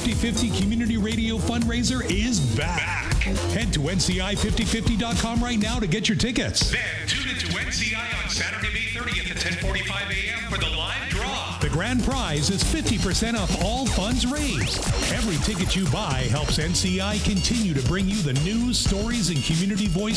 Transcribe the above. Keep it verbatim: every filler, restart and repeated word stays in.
fifty fifty Community Radio Fundraiser is back. back. Head to N C I fifty fifty dot com right now to get your tickets. Then tune into N C I on Saturday, May thirtieth at ten forty-five a.m. for the live draw. The grand prize is fifty percent off all funds raised. Every ticket you buy helps N C I continue to bring you the news, stories, and community voice